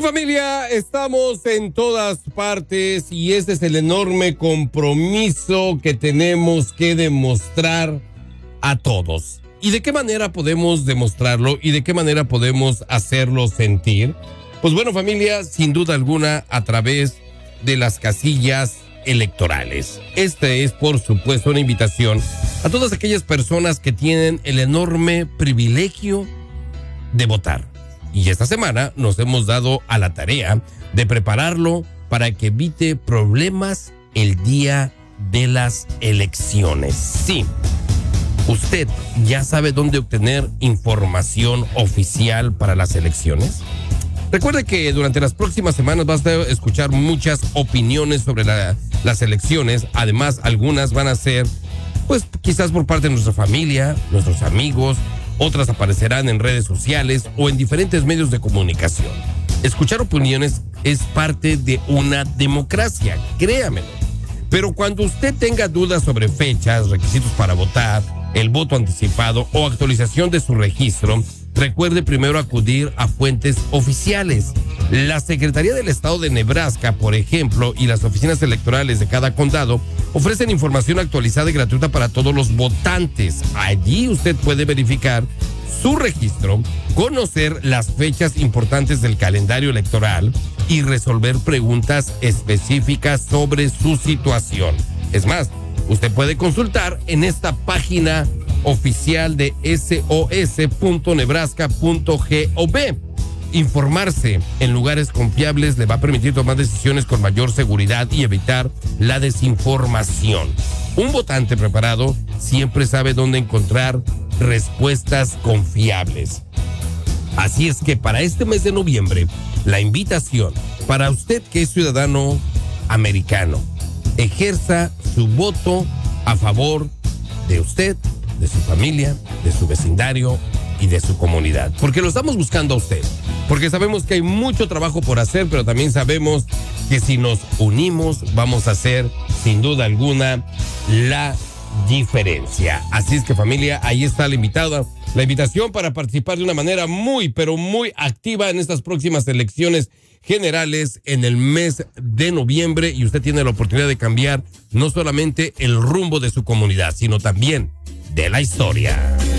Familia, estamos en todas partes y ese es el enorme compromiso que tenemos que demostrar a todos. ¿Y de qué manera podemos demostrarlo y de qué manera podemos hacerlo sentir? Pues bueno, familia, sin duda alguna a través de las casillas electorales. Esta es, por supuesto, una invitación a todas aquellas personas que tienen el enorme privilegio de votar. Y esta semana nos hemos dado a la tarea de prepararlo para que evite problemas el día de las elecciones. Sí, ¿usted ya sabe dónde obtener información oficial para las elecciones? Recuerde que durante las próximas semanas vas a escuchar muchas opiniones sobre las elecciones. Además, algunas van a ser, pues quizás por parte de nuestra familia, nuestros amigos. Otras aparecerán en redes sociales o en diferentes medios de comunicación. Escuchar opiniones es parte de una democracia, créamelo. Pero cuando usted tenga dudas sobre fechas, requisitos para votar, el voto anticipado o actualización de su registro, recuerde primero acudir a fuentes oficiales. La Secretaría del Estado de Nebraska, por ejemplo, y las oficinas electorales de cada condado ofrecen información actualizada y gratuita para todos los votantes. Allí usted puede verificar su registro, conocer las fechas importantes del calendario electoral y resolver preguntas específicas sobre su situación. Es más, usted puede consultar en esta página oficial de sos.nebraska.gov. Informarse en lugares confiables le va a permitir tomar decisiones con mayor seguridad y evitar la desinformación. Un votante preparado siempre sabe dónde encontrar respuestas confiables. Así es que para este mes de noviembre, la invitación para usted que es ciudadano americano, ejerza su voto a favor de usted, de su familia, de su vecindario y de su comunidad. Porque lo estamos buscando a usted. Porque sabemos que hay mucho trabajo por hacer, pero también sabemos que si nos unimos vamos a hacer, sin duda alguna, la diferencia. Así es que, familia, ahí está la invitación para participar de una manera muy, pero muy activa en estas próximas elecciones generales en el mes de noviembre, y usted tiene la oportunidad de cambiar no solamente el rumbo de su comunidad, sino también de la historia.